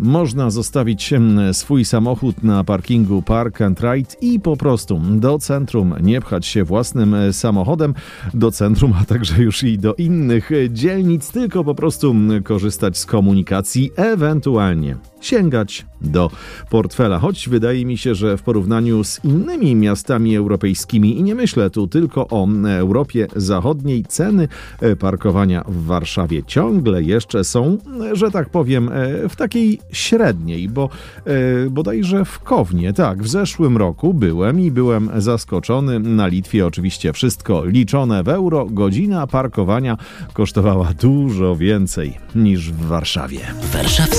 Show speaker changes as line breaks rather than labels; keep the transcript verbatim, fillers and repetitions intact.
Można zostawić swój samochód na parkingu Park and Ride i po prostu do centrum, nie pchać się własnym samochodem do centrum, a także już i do innych dzielnic, tylko po prostu korzystać z komunikacji, ewentualnie sięgać do portfela. Choć wydaje mi się, że w porównaniu z innymi miastami europejskimi, i nie myślę tu tylko o Europie Zachodniej, ceny parkowania w Warszawie ciągle jeszcze są, że tak powiem, w takiej średniej, bo bodajże w Kownie, tak, w zeszłym roku byłem i byłem zaskoczony. Na Litwie oczywiście wszystko liczone w euro, godzina parkowania kosztowała dużo więcej niż w Warszawie.
Warszawa.